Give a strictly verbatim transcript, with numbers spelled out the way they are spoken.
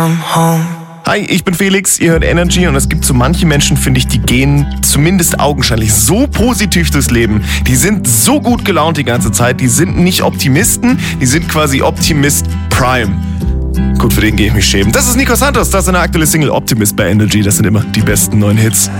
Hi, ich bin Felix, ihr hört Energy und es gibt so manche Menschen, finde ich, die gehen zumindest augenscheinlich so positiv durchs Leben. Die sind so gut gelaunt die ganze Zeit, die sind nicht Optimisten, die sind quasi Optimist Prime. Gut, für den gehe ich mich schämen. Das ist Nico Santos, das ist eine aktuelle Single Optimist bei Energy, das sind immer die besten neuen Hits.